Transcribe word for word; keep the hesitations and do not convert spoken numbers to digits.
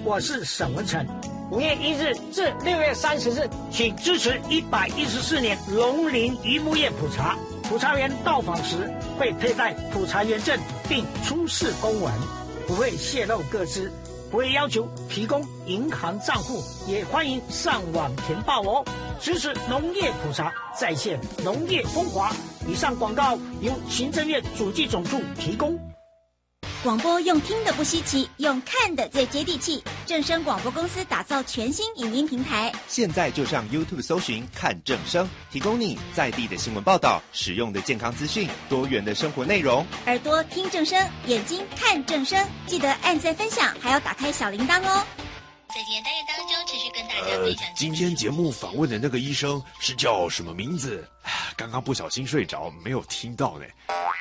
我是沈文成。五月一日至六月三十日，请支持一百一十四年龙陵渔牧业普查。普查员到访时会佩戴普查员证，并出示公文，不会泄露个资，不会要求提供银行账户，也欢迎上网填报哦。支持农业普查，再现农业风华。以上广告由行政院主计总处提供。 广播用听的不稀奇，用看的最接地气。正声广播公司打造全新影音平台， 现在就上 YouTube 搜寻看正声，提供你在地的新闻报道、实用的健康资讯、多元的生活内容。 耳朵听正声，眼睛看正声，记得按赞分享，还要打开小铃铛哦。 在今天单元当中，持续跟大家分享、呃。 今天节目访问的那个医生是叫什么名字？刚刚不小心睡着，没有听到呢。